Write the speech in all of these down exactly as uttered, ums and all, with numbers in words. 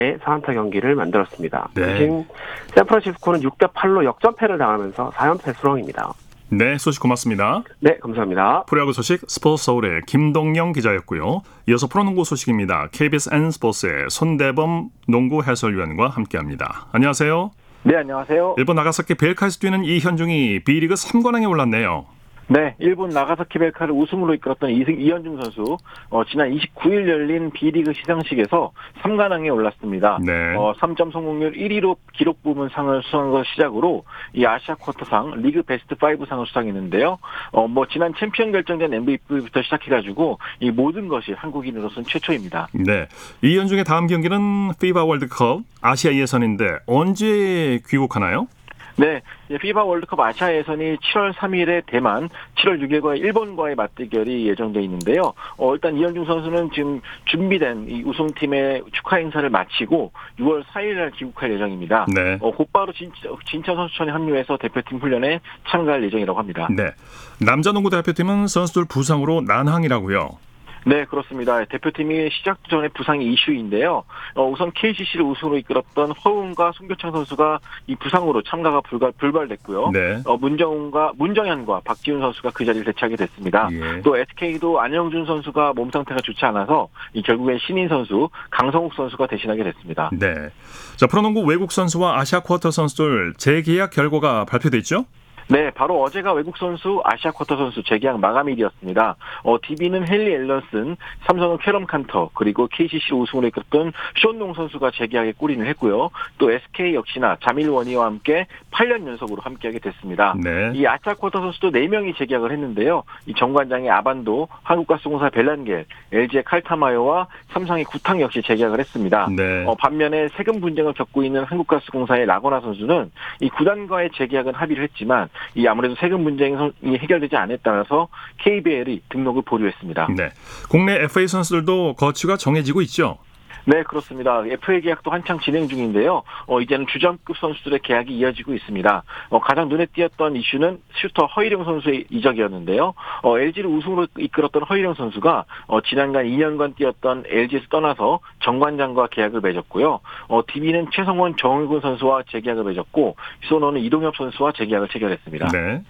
사 안타 경기를 만들었습니다. 네. 대신 샌프란시스코는 육 대 팔로 역전패를 당하면서 사 연패 수렁입니다. 네, 소식 고맙습니다. 네, 감사합니다. 프로야구 소식 스포츠 서울의 김동영 기자였고요. 이어서 프로농구 소식입니다. 케이비에스 N스포츠의 손대범 농구 해설위원과 함께합니다. 안녕하세요. 네, 안녕하세요. 일본 나가사키 벨카에서 뛰는 이현중이 B리그 삼 관왕에 올랐네요. 네, 일본 나가사키 벨카를 우승으로 이끌었던 이승, 이현중 선수, 어, 지난 이십구 일 열린 B리그 시상식에서 삼 관왕에 올랐습니다. 네. 어, 삼 점 성공률 일 위로 기록 부문 상을 수상한 것 시작으로 이 아시아 쿼터상, 리그 베스트 오 상을 수상했는데요. 어, 뭐, 지난 챔피언 결정된 엠브이피부터 시작해가지고 이 모든 것이 한국인으로서는 최초입니다. 네. 이현중의 다음 경기는 피바 월드컵 아시아 예선인데 언제 귀국하나요? 네, 피바 월드컵 아시아 예선이 칠월 삼일에 대만, 칠월 육일과 일본과의 맞대결이 예정돼 있는데요. 어, 일단 이현중 선수는 지금 준비된 이 우승팀의 축하 행사를 마치고 유월 사일날 귀국할 예정입니다. 네. 어, 곧바로 진천, 진천 선수촌에 합류해서 대표팀 훈련에 참가할 예정이라고 합니다. 네, 남자 농구 대표팀은 선수들 부상으로 난항이라고요. 네, 그렇습니다. 대표팀이 시작 전에 부상이 이슈인데요. 어, 우선 케이씨씨를 우승으로 이끌었던 허웅과 송교창 선수가 이 부상으로 참가가 불가, 불발됐고요. 네. 어, 문정훈과 문정현과 박지훈 선수가 그 자리를 대체하게 됐습니다. 예. 또 에스케이도 안영준 선수가 몸 상태가 좋지 않아서 이 결국엔 신인 선수 강성욱 선수가 대신하게 됐습니다. 네. 자, 프로농구 외국 선수와 아시아 쿼터 선수들 재계약 결과가 발표됐죠? 네, 바로 어제가 외국 선수, 아시아 쿼터 선수 재계약 마감일이었습니다. 어, 디비는 헨리 앨런슨, 삼성은 캐럼 칸터, 그리고 케이씨씨 우승을 이끌었던 쇼농 선수가 재계약에 골인을 했고요. 또 에스케이 역시나 자밀 원희와 함께 팔 년 연속으로 함께하게 됐습니다. 네. 이 아시아 쿼터 선수도 네 명이 재계약을 했는데요. 이 정관장의 아반도, 한국가스공사 벨란겔, 엘지의 칼타마요와 삼성의 구탕 역시 재계약을 했습니다. 네. 어, 반면에 세금 분쟁을 겪고 있는 한국가스공사의 라거나 선수는 이 구단과의 재계약은 합의를 했지만 이 아무래도 세금 분쟁이 해결되지 않에 따라서 케이비엘이 등록을 보류했습니다. 네, 국내 에프에이 선수들도 거취가 정해지고 있죠? 네, 그렇습니다. 에프에이 계약도 한창 진행 중인데요. 어, 이제는 주전급 선수들의 계약이 이어지고 있습니다. 어, 가장 눈에 띄었던 이슈는 슈터 허일영 선수의 이적이었는데요. 어, 엘지를 우승으로 이끌었던 허일영 선수가 어, 지난간 이 년간 뛰었던 엘지에서 떠나서 정관장과 계약을 맺었고요. 어, 디비는 최성원, 정의군 선수와 재계약을 맺었고 소노는 이동엽 선수와 재계약을 체결했습니다. 네.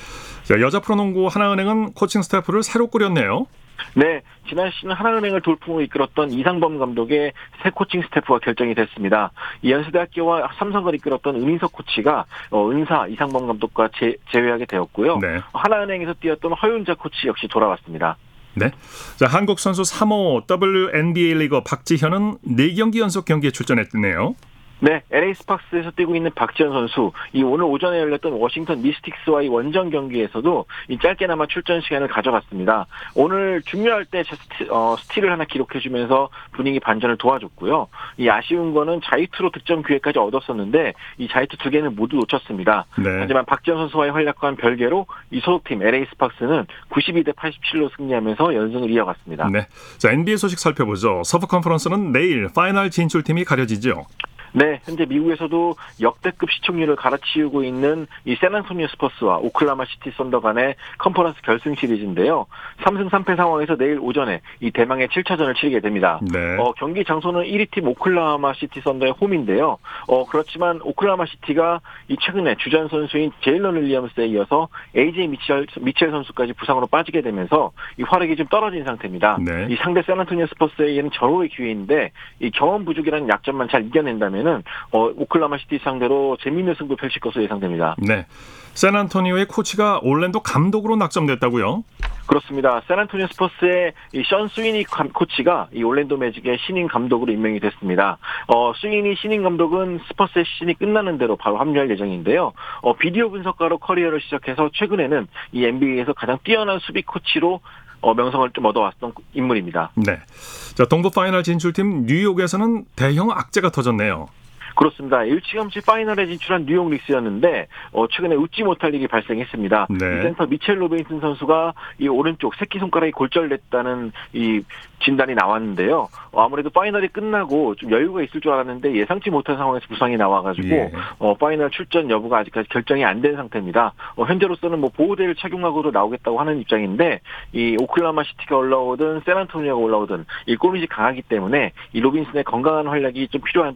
자, 여자 프로농구 하나은행은 코칭 스태프를 새로 꾸렸네요. 네, 지난 시즌 하나은행을 돌풍으로 이끌었던 이상범 감독의 새 코칭 스태프가 결정이 됐습니다. 이 연세대학교와 삼성을 이끌었던 은인석 코치가 어, 은사 이상범 감독과 재, 제외하게 되었고요. 네. 하나은행에서 뛰었던 허윤자 코치 역시 돌아왔습니다. 네, 자, 한국 선수 삼 호 더블유엔비에이 리거 박지현은 네 경기 연속 경기에 출전했네요. 네, 엘에이 스팍스에서 뛰고 있는 박지현 선수, 이 오늘 오전에 열렸던 워싱턴 미스틱스와의 원정 경기에서도 이 짧게나마 출전 시간을 가져갔습니다. 오늘 중요할 때 스티, 어, 스틸을 하나 기록해주면서 분위기 반전을 도와줬고요. 이 아쉬운 거는 자유투로 득점 기회까지 얻었었는데 이 자유투 두 개는 모두 놓쳤습니다. 네. 하지만 박지현 선수와의 활약과는 별개로 이 소속팀 엘에이 스팍스는 구십이 대 팔십칠로 승리하면서 연승을 이어갔습니다. 네, 자, 엔비에이 소식 살펴보죠. 서부 컨퍼런스는 내일 파이널 진출팀이 가려지죠. 네, 현재 미국에서도 역대급 시청률을 갈아치우고 있는 이 샌안토니오 스퍼스와 오클라호마 시티 썬더 간의 컨퍼런스 결승 시리즈인데요. 삼 승 삼 패 상황에서 내일 오전에 이 대망의 칠 차전을 치르게 됩니다. 네. 어, 경기 장소는 일 위 팀 오클라호마 시티 썬더의 홈인데요. 어, 그렇지만 오클라호마 시티가 이 최근에 주전 선수인 제일런 윌리엄스에 이어서 에이제이 미첼, 미첼 선수까지 부상으로 빠지게 되면서 이 화력이 좀 떨어진 상태입니다. 네. 이 상대 샌안토니오 스퍼스에게는 절호의 기회인데 이 경험 부족이라는 약점만 잘 이겨낸다면 는 어, 오클라호마 시티 상대로 재미있는 승부 펼칠 것으로 예상됩니다. 네, 샌안토니오의 코치가 올랜도 감독으로 낙점됐다고요? 그렇습니다. 샌안토니오 스퍼스의 이 션 스위니 코치가 이 올랜도 매직의 신인 감독으로 임명이 됐습니다. 어, 스위니 신인 감독은 스퍼스의 시즌이 끝나는 대로 바로 합류할 예정인데요. 어, 비디오 분석가로 커리어를 시작해서 최근에는 이 엔비에이에서 가장 뛰어난 수비 코치로 어, 명성을 좀 얻어왔던 인물입니다. 네. 자, 동부 파이널 진출팀 뉴욕에서는 대형 악재가 터졌네요. 그렇습니다. 일찌감치 파이널에 진출한 뉴욕 닉스였는데 어, 최근에 웃지 못할 일이 발생했습니다. 네. 이 센터 미첼 로빈슨 선수가 이 오른쪽 새끼손가락이 골절됐다는 이 진단이 나왔는데요. 어, 아무래도 파이널이 끝나고 좀 여유가 있을 줄 알았는데 예상치 못한 상황에서 부상이 나와가지고 예. 어, 파이널 출전 여부가 아직까지 결정이 안 된 상태입니다. 어, 현재로서는 뭐 보호대를 착용하고도 나오겠다고 하는 입장인데 이 오클라호마 시티가 올라오든 샌안토니오가 올라오든 이 골밑이 강하기 때문에 이 로빈슨의 건강한 활약이 좀 필요한